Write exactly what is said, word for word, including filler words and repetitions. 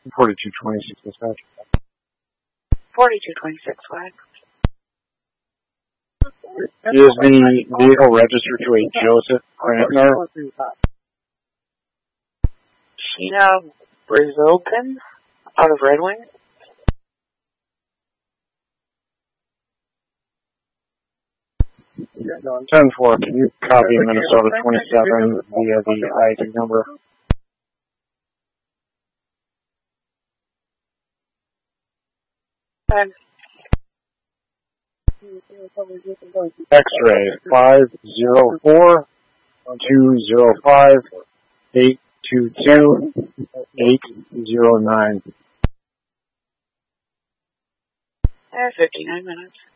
forty-two twenty-six dispatch. forty-two twenty-six, flag. Is the vehicle registered to a Joseph Krantner? Sheena Brzozkin out of Red Wing. ten four, can you copy Minnesota twenty-seven via the I D number? ten. X-ray five zero four two zero five eight two two eight zero nine. fifty-nine minutes.